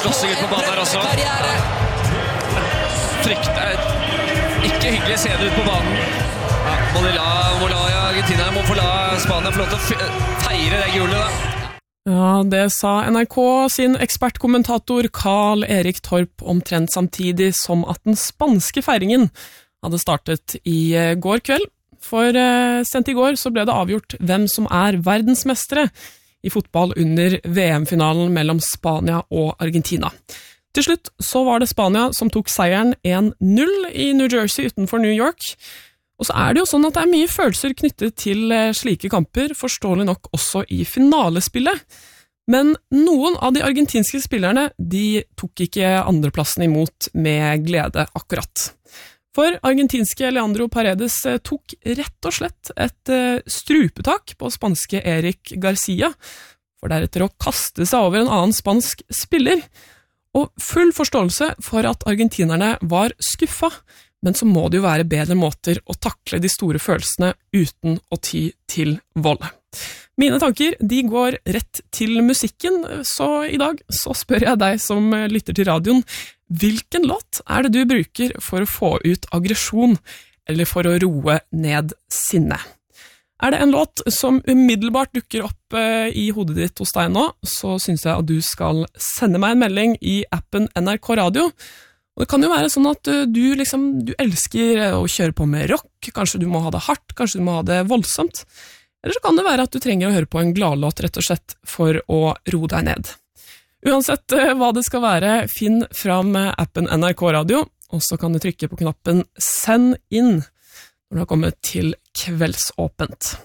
slåssing ut på banen her også. Ikke hyggelig se det ut på banen. Ja, må la Argentina må få la Spania få lov til å feire det gullet da. Ja, det sa NRK sin ekspertkommentator Carl Erik Torp omtrent samtidig som at den spanske feiringen hadde startet i går kveld. For sent i går så ble det avgjort hvem som verdensmestere i fotball under VM-finalen mellom Spania og Argentina. Til slutt så var det Spania som tok seieren 1-0 i New Jersey utenfor New York. Og så det jo sånn at det mye følelser knyttet til slike kamper, forståelig nok også i finalespillet. Men noen av de argentinske spillerne, de tok ikke andreplassen imot med glede akkurat. For argentinske Leandro Paredes tok rett og slett et strupetak på spanske Eric Garcia, for deretter å kaste seg over en annen spansk spiller, og full forståelse for at argentinerne var skuffa, men så må det jo være bedre måter å takle de store følelsene uten å ty til vold. Mine tanker, de går rett til musikken, så i dag så spør jeg deg som lytter til radioen, hvilken låt det du bruker for å få ut aggresjon, eller for å roe ned sinne? Det en låt som umiddelbart dukker opp i hodet ditt hos deg nå, så synes jeg at du skal sende meg en melding i appen NRK Radio. Og det kan jo være sånn at du elsker å kjøre på med rock, kanskje du må ha det hardt, kanskje du må ha det voldsomt, eller så kan det være at du trenger å høre på en gladlåt rett og slett for å roe deg ned. Uansett hva det skal være, finn fram appen NRK Radio, og så kan du trykke på knappen Send inn når du har kommet til Kveldsåpent.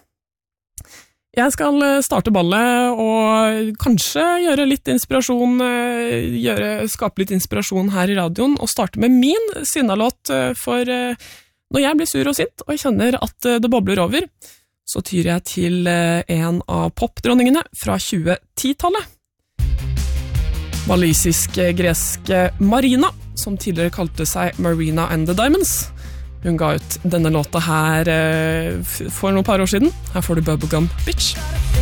Jeg skal starte ballet og kanskje gjøre litt inspirasjon, skape litt inspirasjon her i radioen, og starte med min sinnalåt, for når jeg blir sur og sint, og jeg kjenner at det bobler over, så tyr jeg til en av popdronningene fra 2010-tallet. Walisisk-greske Marina, som tidligere kalte seg Marina and the Diamonds. Hun ga ut denne låta her for noen par år siden. Her får du Bubblegum Bitch.